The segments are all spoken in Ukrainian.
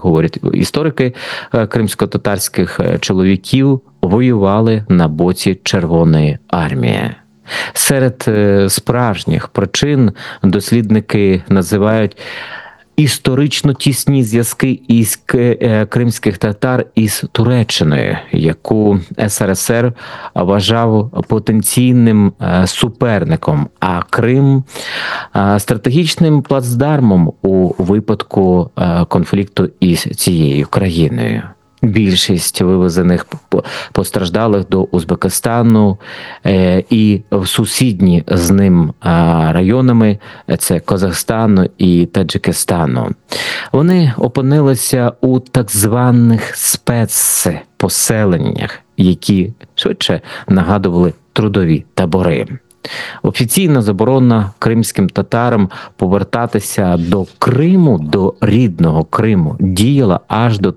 говорять історики, кримсько-татарських чоловіків воювали на боці Червоної армії. Серед справжніх причин дослідники називають історично тісні зв'язки із кримських татар із Туреччиною, яку СРСР вважав потенційним суперником, а Крим стратегічним плацдармом у випадку конфлікту із цією країною. Більшість вивезених постраждалих до Узбекистану і в сусідні з ним районами, це Казахстану і Таджикистану. Вони опинилися у так званих спецпоселеннях, які швидше нагадували трудові табори. Офіційна заборона кримським татарам повертатися до Криму, до рідного Криму, діяла аж до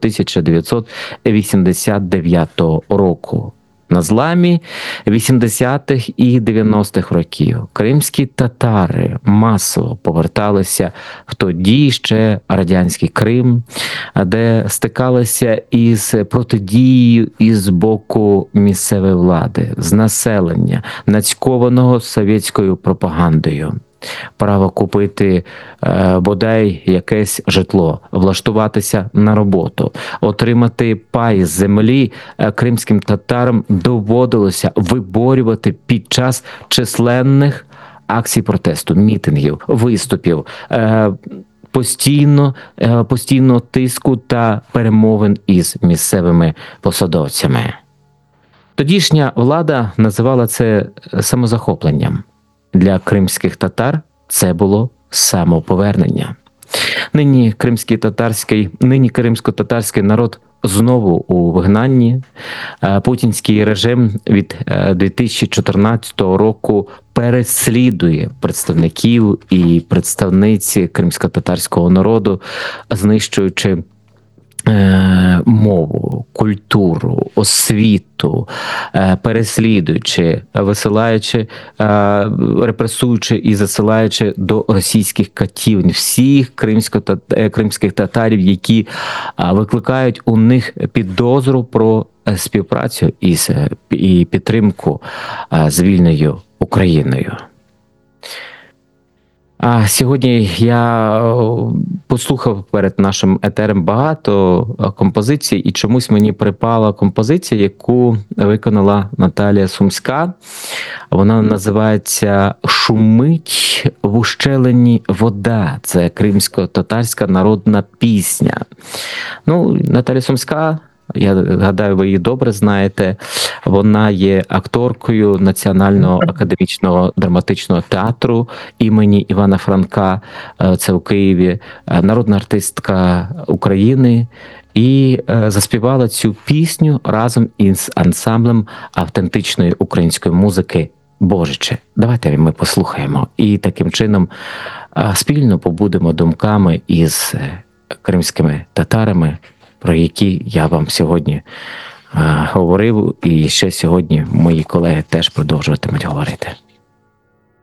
1989 року. На зламі 80-х і 90-х років кримські татари масово поверталися в тоді ще радянський Крим, де стикалися із протидією із боку місцевої влади, з населення, нацькованого совєтською пропагандою. Право купити бодай якесь житло, влаштуватися на роботу, отримати пай з землі кримським татарам доводилося виборювати під час численних акцій протесту, мітингів, виступів, постійного тиску та перемовин із місцевими посадовцями. Тодішня влада називала це самозахопленням. Для кримських татар це було самоповернення. Нині кримсько-татарський народ знову у вигнанні. Путінський режим від 2014 року переслідує представників і представниці кримсько-татарського народу, знищуючи мову, культуру, освіту, переслідуючи, висилаючи, репресуючи і засилаючи до російських катівень всіх кримських татарів, які викликають у них підозру про співпрацю і підтримку з вільною Україною. А сьогодні я послухав перед нашим етером багато композицій, і чомусь мені припала композиція, яку виконала Наталія Сумська. Вона називається «Шумить в ущелині вода». Це кримсько-татарська народна пісня. Наталія Сумська, я гадаю, ви її добре знаєте. Вона є акторкою Національного академічного драматичного театру імені Івана Франка, це у Києві, народна артистка України, і заспівала цю пісню разом із ансамблем автентичної української музики «Божиче». Давайте ми послухаємо і таким чином спільно побудемо думками із кримськими татарами, про які я вам сьогодні говорив, і ще сьогодні мої колеги теж продовжуватимуть говорити.